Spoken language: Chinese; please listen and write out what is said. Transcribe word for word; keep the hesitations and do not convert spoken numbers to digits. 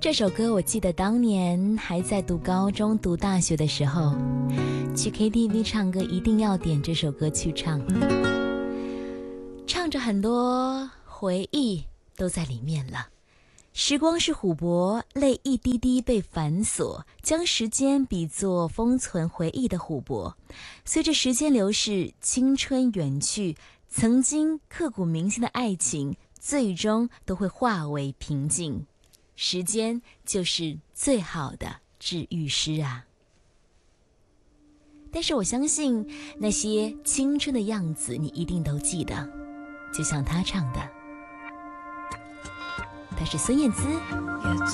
这首歌我记得当年还在读高中读大学的时候，去 K T V 唱歌一定要点这首歌去唱，唱着很多回忆都在里面了。时光是琥珀，泪一滴滴被反锁，将时间比作封存回忆的琥珀。随着时间流逝，青春远去，曾经刻骨铭心的爱情最终都会化为平静。时间就是最好的治愈师啊！但是我相信那些青春的样子你一定都记得，就像他唱的，他是孙燕姿。 也